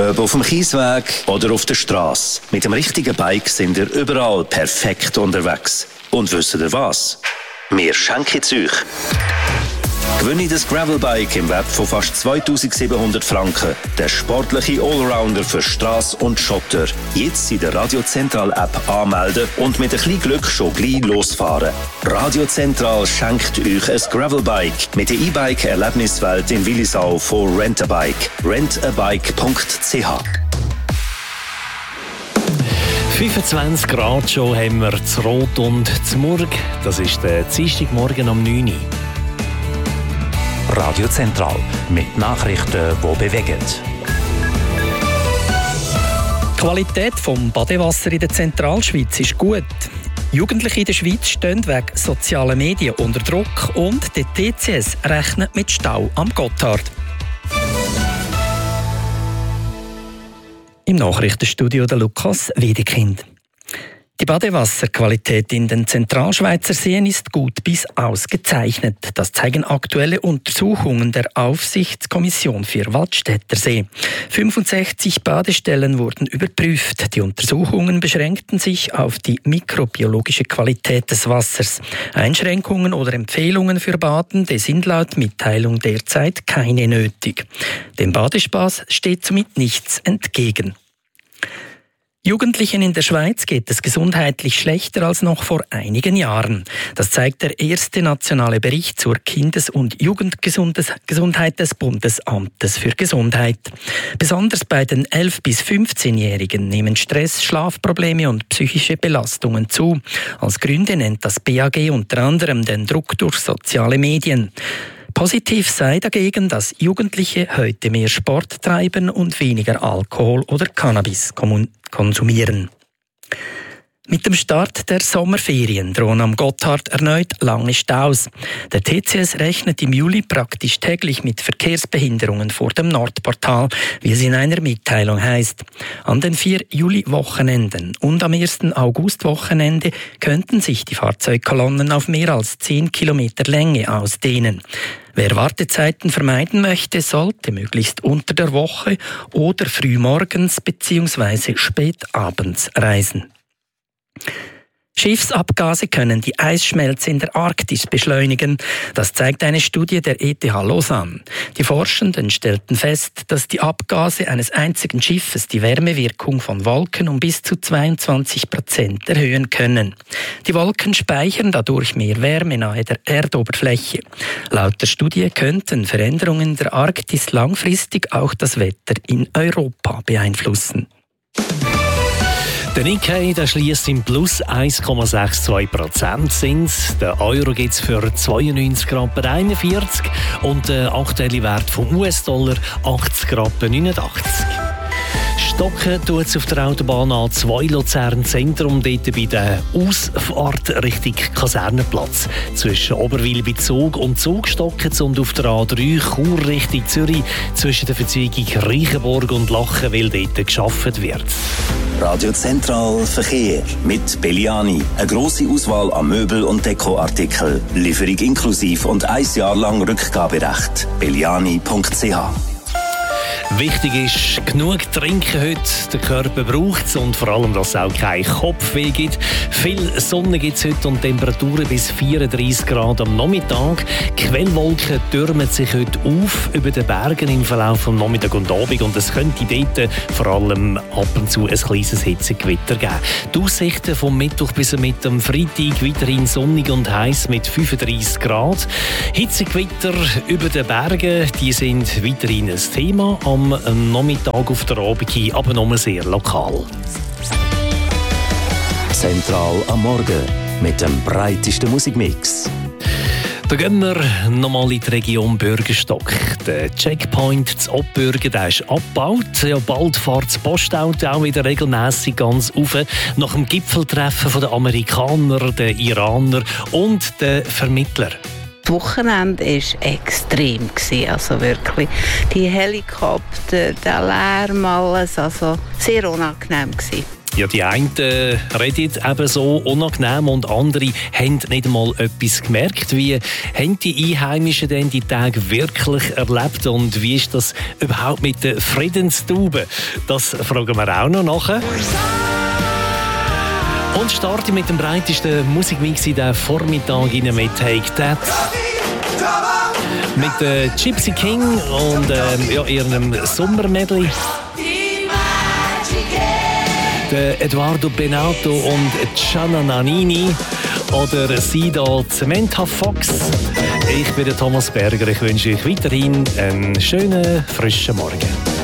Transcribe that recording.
Ob auf dem Kiesweg oder auf der Straße. Mit dem richtigen Bike sind ihr überall perfekt unterwegs. Und wisst ihr was? Wir schenken es euch. Gewinne das Gravelbike im Wert von fast 2700 Franken. Der sportliche Allrounder für Strasse und Schotter. Jetzt in der Radio Zentral App anmelden und mit ein bisschen Glück schon gleich losfahren. Radio Zentral schenkt euch ein Gravelbike mit der E-Bike-Erlebniswelt in Willisau von Rentabike. rentabike.ch 25 Grad schon haben wir zu Rot und zu Murg. Das ist der Dienstagmorgen um 9 Uhr. Radio Zentral mit Nachrichten, die bewegen. Die Qualität des Badewassers in der Zentralschweiz ist gut. Jugendliche in der Schweiz stehen wegen sozialen Medien unter Druck und der TCS rechnet mit Stau am Gotthard. Im Nachrichtenstudio der Lukas Wiedekind. Die Badewasserqualität in den Zentralschweizer Seen ist gut bis ausgezeichnet. Das zeigen aktuelle Untersuchungen der Aufsichtskommission für Waldstättersee. 65 Badestellen wurden überprüft. Die Untersuchungen beschränkten sich auf die mikrobiologische Qualität des Wassers. Einschränkungen oder Empfehlungen für Badende sind laut Mitteilung derzeit keine nötig. Dem Badespaß steht somit nichts entgegen. Jugendlichen in der Schweiz geht es gesundheitlich schlechter als noch vor einigen Jahren. Das zeigt der erste nationale Bericht zur Kindes- und Jugendgesundheit des Bundesamtes für Gesundheit. Besonders bei den 11- bis 15-Jährigen nehmen Stress, Schlafprobleme und psychische Belastungen zu. Als Gründe nennt das BAG unter anderem den Druck durch soziale Medien. Positiv sei dagegen, dass Jugendliche heute mehr Sport treiben und weniger Alkohol oder Cannabis konsumieren. Mit dem Start der Sommerferien drohen am Gotthard erneut lange Staus. Der TCS rechnet im Juli praktisch täglich mit Verkehrsbehinderungen vor dem Nordportal, wie es in einer Mitteilung heißt. An den 4 Juli-Wochenenden und am 1. August-Wochenende könnten sich die Fahrzeugkolonnen auf mehr als 10 Kilometer Länge ausdehnen. Wer Wartezeiten vermeiden möchte, sollte möglichst unter der Woche oder frühmorgens bzw. spätabends reisen. Schiffsabgase können die Eisschmelze in der Arktis beschleunigen. Das zeigt eine Studie der ETH Lausanne. Die Forschenden stellten fest, dass die Abgase eines einzigen Schiffes die Wärmewirkung von Wolken um bis zu 22% erhöhen können. Die Wolken speichern dadurch mehr Wärme nahe der Erdoberfläche. Laut der Studie könnten Veränderungen in der Arktis langfristig auch das Wetter in Europa beeinflussen. Der Nikkei schliesst im Plus 1,62% Zins. Der Euro gibt es für 92,41 Rappen und der aktuelle Wert vom US-Dollar 80,89 Rappen. Stocken tut es auf der Autobahn A2 Luzern Zentrum, dort bei der Ausfahrt Richtung Kasernenplatz. Zwischen Oberwil bei Zug und Zug stocken und auf der A3 Chur Richtung Zürich zwischen der Verzweigung Reichenborg und Lachen, weil dort gearbeitet wird. Radio Zentral Verkehr mit Belliani. Eine grosse Auswahl an Möbel- und Dekoartikeln. Lieferung inklusiv und 1 Jahr lang Rückgaberecht. Belliani.ch Wichtig ist, genug trinken heute. Der Körper braucht es und vor allem, dass es auch kein Kopfweh gibt. Viel Sonne gibt es heute und Temperaturen bis 34 Grad am Nachmittag. Quellwolken türmen sich heute auf über den Bergen im Verlauf vom Nachmittag und Abend und es könnte dort vor allem ab und zu ein kleines Hitzegewitter geben. Die Aussichten vom Mittwoch bis mit am Freitag weiterhin sonnig und heiß mit 35 Grad. Hitzegewitter über den Bergen, die sind weiterhin ein Thema. Am Nachmittag auf der Abend hin, aber nur sehr lokal. Zentral am Morgen mit dem breitesten Musikmix. Da gehen wir nochmal in die Region Bürgerstock. Der Checkpoint zu Oppbürgen, der ist abgebaut. Ja, bald fährt das Postauto auch wieder regelmässig ganz rauf. Nach dem Gipfeltreffen der Amerikaner, der Iraner und der Vermittler. Das Wochenende war extrem, also wirklich. Die Helikopter, der Lärm, alles, also sehr unangenehm gewesen. Ja, die einen reden eben so unangenehm und andere haben nicht einmal etwas gemerkt. Wie haben die Einheimischen denn die Tage wirklich erlebt und wie ist das überhaupt mit den Friedenstauben? Das fragen wir auch noch nachher. Und starte mit dem breitesten Musikmix in den Vormittag mit Take That. Mit Gypsy King und ihrem Sommermedley. Der Eduardo Benato und Gianna Nannini oder Sida Cementa Fox. Ich bin der Thomas Berger. Ich wünsche euch weiterhin einen schönen, frischen Morgen.